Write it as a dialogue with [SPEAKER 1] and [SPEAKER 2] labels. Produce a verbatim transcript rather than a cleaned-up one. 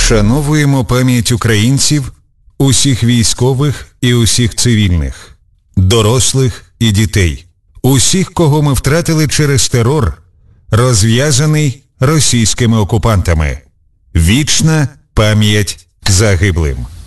[SPEAKER 1] Вшановуємо пам'ять українців, усіх військових і усіх цивільних, дорослих і дітей, усіх, кого ми втратили через терор, розв'язаний російськими окупантами. Вічна пам'ять загиблим.